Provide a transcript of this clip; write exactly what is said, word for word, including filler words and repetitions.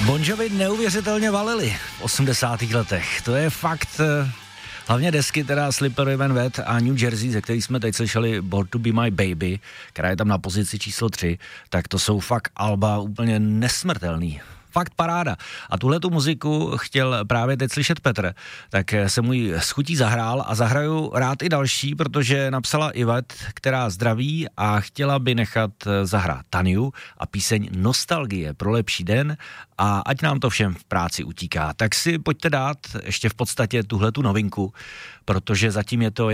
Bon Jovi neuvěřitelně valili v osmdesátých letech. To je fakt, hlavně desky teda Slippery When Wet a New Jersey, ze kterých jsme teď slyšeli Born to be my baby, která je tam na pozici číslo tři, tak to jsou fakt alba úplně nesmrtelný. Fakt paráda. A tuhletu muziku chtěl právě teď slyšet Petr, tak se můj schutí zahrál a zahraju rád i další, protože napsala Ivet, která zdraví a chtěla by nechat zahrát Taniu a píseň Nostalgie pro lepší den a ať nám to všem v práci utíká. Tak si pojďte dát ještě v podstatě tuhletu novinku, protože zatím je to